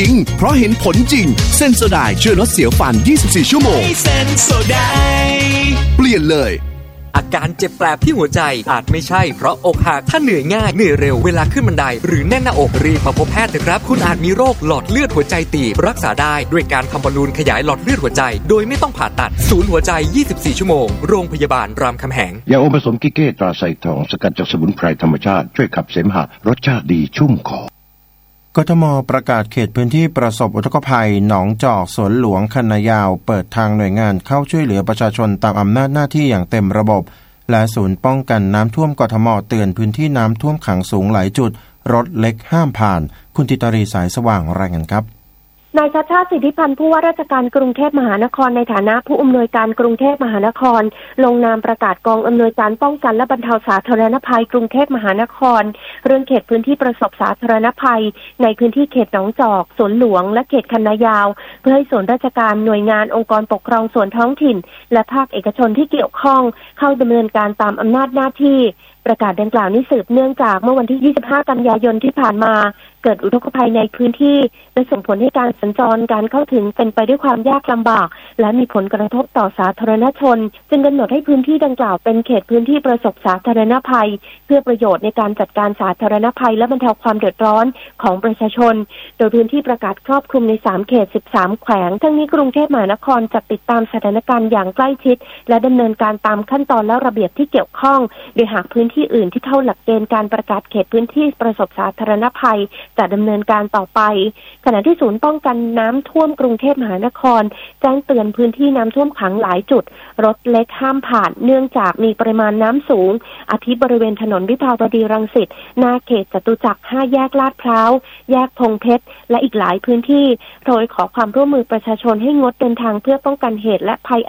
ริงเพราะเห็นผลจริงเซนโซไดช่วยลดเสียวฟัน24ชั่วโมงเซนโซไดเปลี่ยนเลยอาการเจ็บแปลบที่หัวใจอาจไม่ใช่เพราะอกหักถ้าเหนื่อยง่ายเหนื่อยเร็วเวลาขึ้นบันไดหรือแน่นหน้าอกรีบมาพบแพทย์นะครับคุณอาจมีโรคหลอดเลือดหัวใจตีบรักษาได้ด้วยการทำบอลลูนขยายหลอดเลือดหัวใจโดยไม่ต้องผ่าตัดศูนย์หัวใจ24ชั่วโมงโรงพยาบาลรามคำแหงยาอมผสมกิเก้ตราไซทองสกัดจากสมุนไพรธรรมชาติช่วยขับเสมหะรสชาติดีชุ่มคอกทม.ประกาศเขตพื้นที่ประสบอุทกภัยหนองจอกสวนหลวงคันนายาวเปิดทางหน่วยงานเข้าช่วยเหลือประชาชนตามอำนาจหน้าที่อย่างเต็มระบบและศูนย์ป้องกันน้ำท่วมกทม.เตือนพื้นที่น้ำท่วมขังสูงหลายจุดรถเล็กห้ามผ่านคุณธิตรีสายสว่างรายงานครับนายชัชชาติสิทธิพันธ์ผู้ว่าราชการกรุงเทพมหานครในฐานะผู้อำนวยการกรุงเทพมหานครลงนามประกาศกองอำนวยการป้องกันและบรรเทาสาธารณภัยกรุงเทพมหานครเรื่องเขตพื้นที่ประสบสาธารณภัยในพื้นที่เขตหนองจอกสวนหลวงและเขตคันนายาวเพื่อให้ส่วนราชการหน่วยงานองค์กรปกครองส่วนท้องถิ่นและภาคเอกชนที่เกี่ยวข้องเข้าดำเนินการตามอำนาจหน้าที่ประกาศดังกล่าวนี้สืบเนื่องจากเมื่อวันที่25กันยายนที่ผ่านมาเกิดอุทกภัยในพื้นที่และส่งผลให้การสัญจรการเข้าถึงเป็นไปด้วยความยากลำบากและมีผลกระทบต่อสาธารณชนจึงกำหนดให้พื้นที่ดังกล่าวเป็นเขตพื้นที่ประสบสาธารณภัยเพื่อประโยชน์ในการจัดการสาธารณภัยและบรรเทาความเดือดร้อนของประชาชนโดยพื้นที่ประกาศครอบคลุมใน3เขต13แขวงทั้งนี้กรุงเทพมหานครจะติดตามสถานการณ์อย่างใกล้ชิดและดำเนินการตามขั้นตอนและระเบียบที่เกี่ยวข้องโดยหากพื้นที่อื่นที่เข้าหลักเกณฑ์การประกาศเขตพื้นที่ประสบสาธารณภัยจะดำเนินการต่อไปขณะที่ศูนย์ป้องกันน้ำท่วมกรุงเทพมหานครแจ้งเตือนพื้นที่น้ำท่วมขังหลายจุดรถเล็กห้ามผ่านเนื่องจากมีปริมาณน้ำสูงอาทิบริเวณถนนวิภาวดีรังสิตหน้าเขตจตุจักร5แยกลาดพร้าวแยกพงเพชรและอีกหลายพื้นที่โดยขอความร่วมมือประชาชนให้งดเดินทางเพื่อป้องกันเหตุและภัย